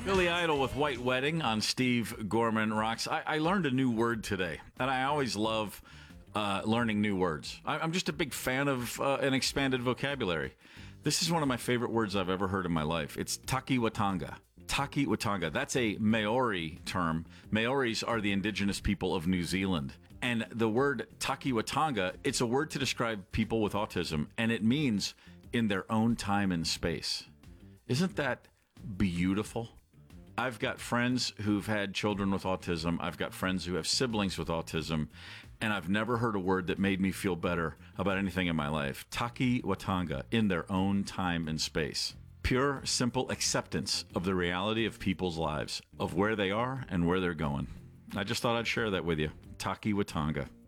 Billy Idol with White Wedding on Steve Gorman Rocks. I learned a new word today, and I always love learning new words. I'm just a big fan of an expanded vocabulary. This is one of my favorite words I've ever heard in my life. It's Takiwatanga. Takiwatanga. That's a Maori term. Maoris are the indigenous people of New Zealand. And the word Takiwatanga, it's a word to describe people with autism, and it means in their own time and space. Isn't that beautiful? I've got friends who've had children with autism. I've got friends who have siblings with autism, and I've never heard a word that made me feel better about anything in my life. Takiwatanga, in their own time and space. Pure, simple acceptance of the reality of people's lives, of where they are and where they're going. I just thought I'd share that with you. Takiwatanga.